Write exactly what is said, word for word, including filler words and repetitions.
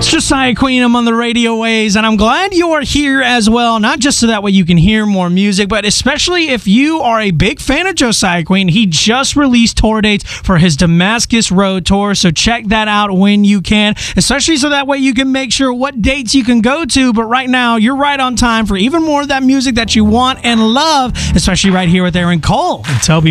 It's Josiah Queen. I'm on the radio waves, and I'm glad you are here as well. Not just so that way you can hear more music, but especially if you are a big fan of Josiah Queen. He just released tour dates for his Damascus Road Tour, so check that out when you can, especially so that way you can make sure what dates you can go to. But right now, you're right on time for even more of that music that you want and love, especially right here with Aaron Cole and Toby